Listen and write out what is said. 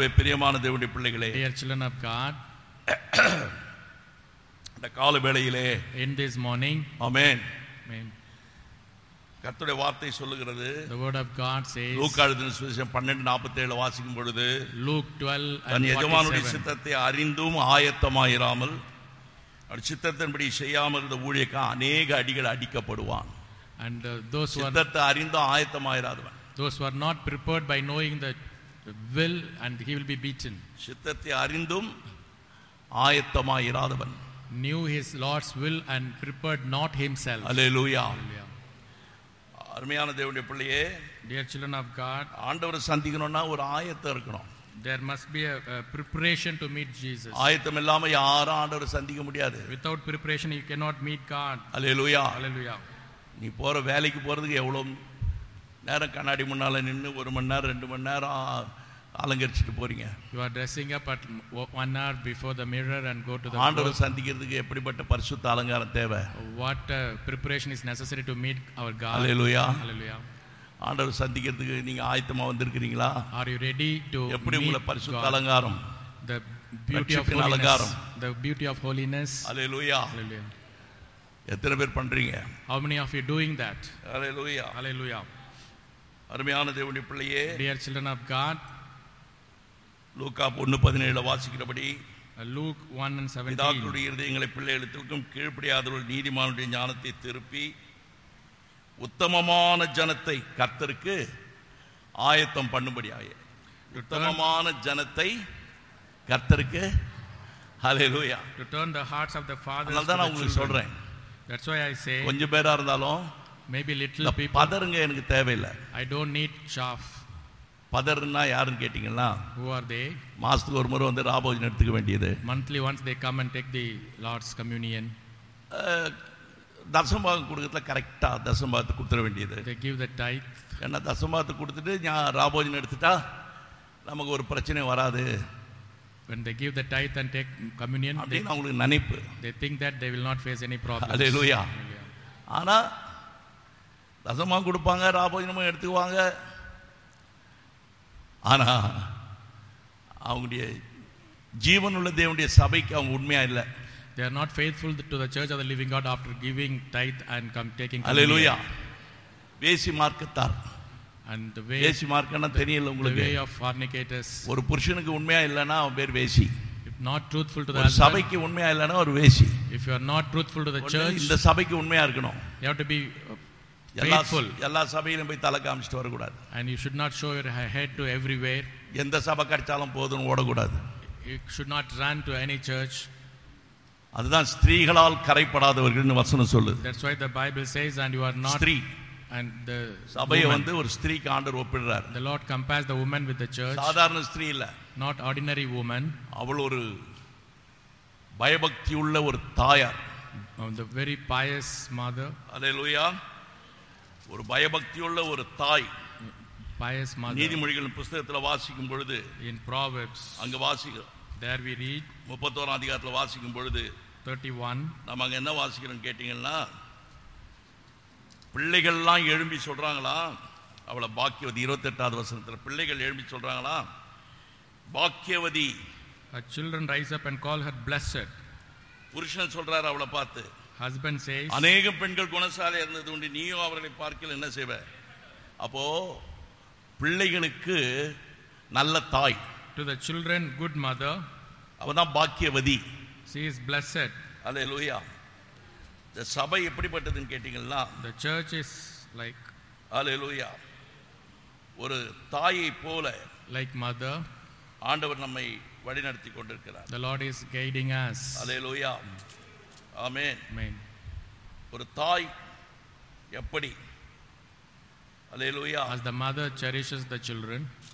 ஆகவே பிரியமான தேவனுடைய பிள்ளைகளே, dear children of God, இந்த கால வேளையிலே in this morning, amen, amen, கர்த்தருடைய வார்த்தை சொல்லுகிறது. the word of God says, லூக்கா எழுதின சுவிசேஷம் 12:47 வாசிக்கும் பொழுது, Luke 12 தன் and எஜமானுடைய 47, சித்தத்தை அறிந்தும் ஆயத்தமாயிராமல் சித்தத்தின்படி செய்யாமல் இருந்த ஊழியக்காரன் அநேக அடிகள் அடிக்கப்படுவான். and those சித்தத்தை அறிந்தும் ஆயத்தமாயிராதவன், who are not prepared by knowing the will, and he will be beaten. சித்தத்தை அறிந்தும் ஆயத்தமாயிராதவன், Knew his Lord's will and prepared not himself. Hallelujah. Hallelujah. அருமையான தேவனுடைய பிள்ளையே, Dear children of God, ஆண்டவரை சந்திக்கணும்னா ஒரு ஆயத்தம் இருக்கணும். there must be a preparation to meet Jesus. ஆயத்தம் இல்லாம யாரும் ஆண்டவரை சந்திக்க முடியாது. Without preparation you cannot meet God. Hallelujah. Hallelujah. நீ போற வேலைக்கு போறதுக்கு எவ்வளவு நேரம் கண்ணாடி முன்னால நின்று 1 மணி நேரம் 2 மணி நேரம் அலங்கரிச்சுட்டு போறீங்க. You are dressing up at 1 hour before the mirror and go to the ஆண்டவரை clothes. சந்திக்கிறதுக்கு எப்படிப்பட்ட பரிசுத்த அலங்காரம் தேவை? What preparation is necessary to meet our God? Hallelujah. Hallelujah. ஆண்டவரை சந்திக்கிறதுக்கு நீங்க ஆயத்தமா வந்திருக்கிறீங்களா? Are you ready to எப்படி உங்களை meet பரிசுத்த God? அலங்காரம், The beauty of ரட்சிப்பின் holiness. அலங்காரம். The beauty of holiness. Hallelujah. Hallelujah. எத்தனை பேர் பண்றீங்க? How many of you doing that? Hallelujah. Hallelujah. அருமையான தேவனுடைய பிள்ளையே, Dear children of God, Luca 1:17 வாசிக்கிறபடி, Luke 1 and 17. பிதாக்களுடைய இருதயங்களை பிள்ளைகளுக்கும் கீழ்ப்படியாதவர்கள் நீதிமானுடைய ஞானத்தை திருப்பி உத்தமமான ஜனத்தை கர்த்தருக்கு ஆயத்தம் பண்ணும்படியாக, உத்தமமான ஜனத்தை கர்த்தருக்கு, ஹல்லேலூயா. To turn the hearts of the fathers அதனால to தான் நான் the உங்களுக்கு children. சொல்றேன், That's why I say, கொஞ்சம் பேரா இருந்தாலும் maybe little இந்த people, பதறுங்க எனக்கு தேவையில்லை. I don't need chaff. பதறுன்னா யாருன்னு கேட்டீங்கன்னா, Who are they? மாசத்துக்கு ஒரு முறை வந்து ராபோஜன் எடுத்துக்க வேண்டியது, Monthly once they come and take the Lord's communion. தசமபாகம் கொடுக்கறதுல கரெக்டா தசமபாகத்தை கொடுத்துட வேண்டியது. They give the tithe. ஏன்னா தசமபாகத்தை கொடுத்துட்டு ராபோஜன் எடுத்துட்டா நமக்கு ஒரு பிரச்சனை வராது When they give the tithe and take communion, அப்படின்னு அவங்களுக்கு நினைப்பு. they think that they will not face any problems. Hallelujah. Hallelujah. ஆனா தசமபாகம் கொடுப்பாங்க, ராபோஜனமும் எடுத்துக்குவாங்க. ஆனா அவங்களுடைய ஜீவனுள்ள தேவனுடைய சபைக்கு அவங்க உண்மையா இல்லை. They are not faithful to the church of the living God after giving tithe and taking hallelujah. communion. வேசி மார்க்கத்தார். And the way, வேசி மார்க்கம்னா தெரியல the உங்களுக்கு? way of fornicators. ஒரு புருஷனுக்கு உண்மையா இல்லைன்னா அவன் பேர் வேசி. If not truthful to the ஒரு husband, சபைக்கு உண்மையா இல்லைன்னா ஒரு வேசி. if you are not truthful to the church, இந்த சபைக்கு உண்மையா இருக்கணும். you have to be faithful. எல்லா சபையிலும் போய் தலை காமிச்சிட்டு வரக்கூடாது. And you should not show your head to everywhere. எந்த சபை கிடைச்சாலும் போதும்னு ஓடக்கூடாது. You should not run to any church. அதுதான் ஸ்திரீகளால் கரைப்படாதவர்கள்னு வசனம் சொல்லுது. That's why the Bible says, and you are not. ஸ்திரீ And the சபையை woman, வந்து ஒரு ஸ்திரீக்கு ஆண்டவர் ஒப்பிடுறார். the Lord compares the woman with the church. சாதாரண ஸ்திரீ இல்ல, Not ordinary woman. அவள் ஒரு பயபக்தி உள்ள ஒரு தாயார். The very pious mother. அல்லேலூயா. ஒரு பயபக்தி உள்ள ஒரு தாய். Pious mother. நீதிமொழிகள் புத்தகத்துல வாசிக்கும் பொழுது, In Proverbs, அங்க வாசிக்கிறோம், there we read 31 அதிகாரத்துல வாசிக்கும் பொழுது 31. நம்ம அங்க என்ன வாசிக்கிறோம் கேட்டீங்கன்னா, பிள்ளைகள்லாம் எழும்பி சொல்றாங்களா, அவளை பாக்கியவதி. 28வது வசனத்துல பிள்ளைகள் எழும்பி சொல்றாங்களா, பாக்கியவதி. Her children rise up and call her blessed. புருஷன் சொல்றாரு அவளை பார்த்து, Husband says, அநேக பெண்கள் குணசாலை இருந்தது உண்டு, நீயும் அவர்களை பார்க்கல என்ன செய்வ? அப்போ பிள்ளைகளுக்கு நல்ல தாய், to the children good mother, அவதான் பாக்கியவதி. she is blessed. அல்லேலூயா. இந்த சபை எப்படிப்பட்டதுன்னு கேட்டீங்கன்னா, The church is like அல்லேலூயா, ஒரு தாயை போல like mother. ஆண்டவர் நம்மை வழிநடத்தி கொண்டிருக்கிறார். The Lord is guiding us. Hallelujah. Amen. Amen. ஒரு தாய் எப்படி, அல்லேலூயா, As the mother cherishes the children,